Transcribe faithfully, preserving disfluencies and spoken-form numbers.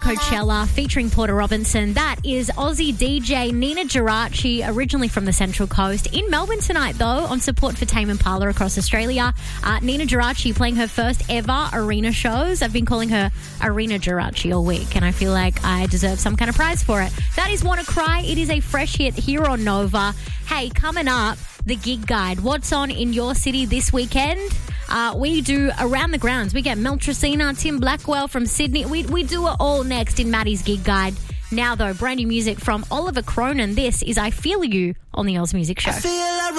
Coachella featuring Porter Robinson. That is Aussie D J Nina Geraci, originally from the Central Coast. In Melbourne tonight, though, on support for Tame Impala across Australia. Uh, Nina Geraci playing her first ever arena shows. I've been calling her Arena Geraci all week, and I feel like I deserve some kind of prize for it. That is Wanna Cry. It is a fresh hit here on Nova. Hey, coming up, the gig guide. What's on in your city this weekend? Uh, we do Around the Grounds. We get Mel Tracina, Tim Blackwell from Sydney. We, we do it all next in Maddie's gig guide. Now, though, brand new music from Oliver Cronin. This is I Feel You on the Oz Music Show.